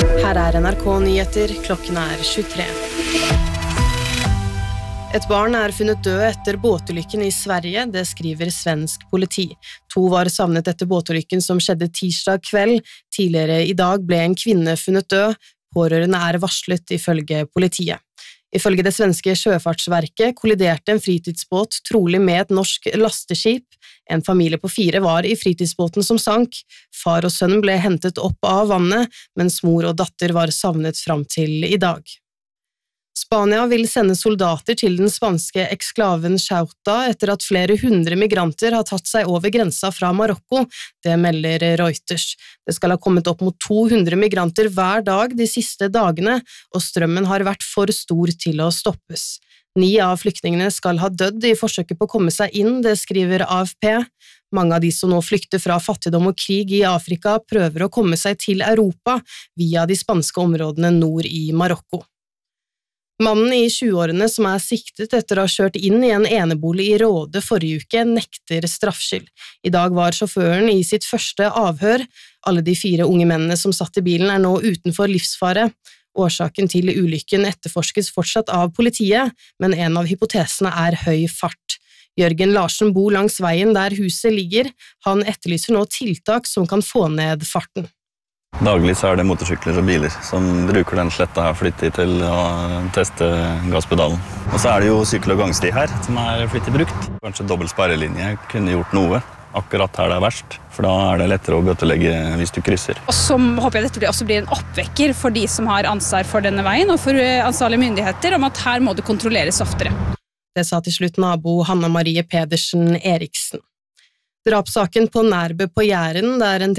Her NRK-nyheter, klokken 23. Et barn funnet død etter båtulykken I Sverige, det skriver svensk politi. 2 var savnet etter båtulykken som skjedde tirsdag kveld. Tidligere I dag ble en kvinne funnet død. Pårørende varslet ifølge politiet. Ifølge det svenske sjøfartsverket kolliderte en fritidsbåt trolig med et norsk lasteskip. En familie på 4 var I fritidsbåten som sank. Far og sønn ble hentet opp av vannet, mens mor og datter var savnet fram til I dag. Spania vil sende soldater til den spanske eksklaven Ceuta etter at flere 100 migranter har tatt seg over grensa fra Marokko, det melder Reuters. Det skal ha kommet opp mot 200 migranter hver dag de siste dagene, og strømmen har vært for stor til å stoppes. 9 av flyktningene skal ha dødd I forsøket på å komme seg inn, det skriver AFP. Mange av de som nå flykter fra fattigdom og krig I Afrika prøver å komme seg til Europa via de spanske områdene nord I Marokko. Mannen I 20-årene som siktet etter å ha kjørt inn I en enebolig I Råde forrige uke nekter straffskyld. I dag var sjåføren I sitt første avhør. Alle de 4 unge mennene som satt I bilen nå utenfor livsfare. Årsaken til ulykken etterforskes fortsatt av politiet, men en av hypotesene høy fart. Jørgen Larsen bor langs veien der huset ligger. Han etterlyser nå tiltak som kan få ned farten. Daglig så det motorsykler og biler som bruker den sletta her flittig til å teste gasspedalen. Og så det jo sykkel- og gangsti her som flittig brukt. Kanskje dobbelt sperrelinje kunne gjort noe akkurat her det verst, for da det lettere å bøtelegge hvis du krysser. Og så håper jeg dette også blir en oppvekker for de som har ansvar for denne veien og for ansvarlige myndigheter om at her må det kontrolleres oftere. Det sa til slutt nabo Hanna Marie Pedersen Eriksen. Drapssaken på Nærbø på Jæren, der en